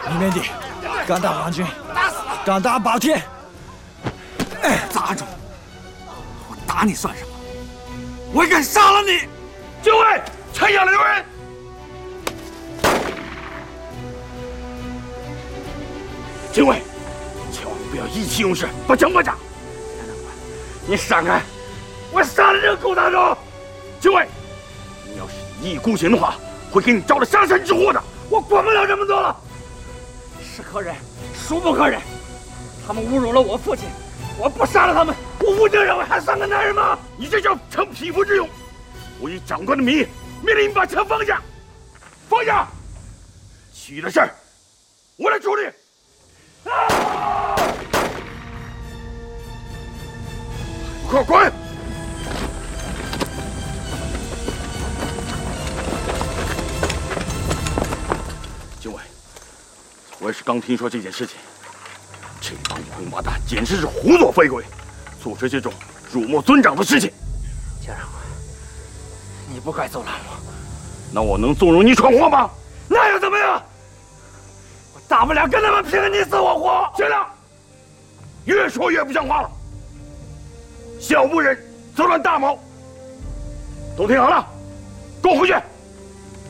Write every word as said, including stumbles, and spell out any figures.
李面的，敢打王军，敢打八天。 哎，杂种！我打你算什么？我敢杀了你！ 警卫，城阳留人。警卫，千万不要意气用事，不讲不讲。田长官，你闪开！我杀了这个狗杂种！警卫，你要是一意孤行的话，会给你招来杀身之祸的。我管不了这么多了。 是可忍，孰不可忍？他们侮辱了我父亲，我不杀了他们，我吴定认为还算个男人吗？ 你这叫逞匹夫之勇！我以长官的名义命令你把枪放下，放下！其余的事儿我来处理。啊！快滚！警卫，我也是刚听说这件事情，这帮王八蛋简直是胡作非为，做出这种辱没尊长的事情。 田长官，你不该阻拦我。 那我能纵容你闯祸吗？ 那又怎么样？我大不了跟他们拼个你死我活。 行了，越说越不像话了。小不忍则乱大谋，都听好了，跟我回去。